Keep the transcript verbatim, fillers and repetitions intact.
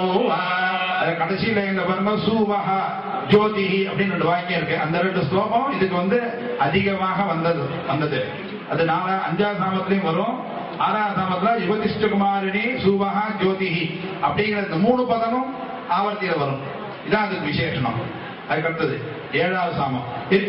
கடைசியில இந்த பாருங்க சூவஹா ஜோதிஹி அப்படின்னு ரெண்டு வாக்கியம் இருக்கு. அந்த ரெண்டு ஸ்லோகம் இதுக்கு வந்து அதிகமாக வந்தது வந்தது அது நாலு அஞ்சாவது சாமத்திலையும் வரும். ஆறாவது சாமத்துல யுவதிஷ்ட குமாரிணி சூவஹா ஜோதிஹி அப்படிங்கிற மூணு பதமும் ஆவர்த்தியில வரும். இதான் அதுக்கு விசேஷனம். அதுக்கு அடுத்தது ஏழாவது சாமம்.